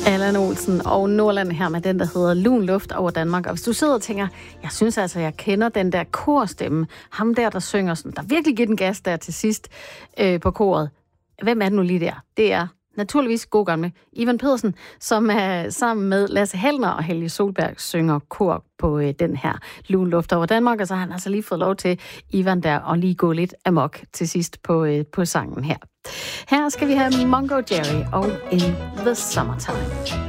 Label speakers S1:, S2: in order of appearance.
S1: Allan Olsen og Nordland her med den, der hedder Lun Luft over Danmark. Og hvis du sidder og tænker, jeg synes altså, jeg kender den der korstemme, ham der synger sådan, der virkelig giver den gas der til sidst på koret. Hvem er det nu lige der? Det er naturligvis god gamle Ivan Pedersen, som er sammen med Lasse Hellner og Helge Solberg synger kor på den her Lun Luft over Danmark. Og så har han altså lige fået lov til, Ivan der, at lige gå lidt amok til sidst på sangen her. Her skal vi have Mungo Jerry og In the Summertime.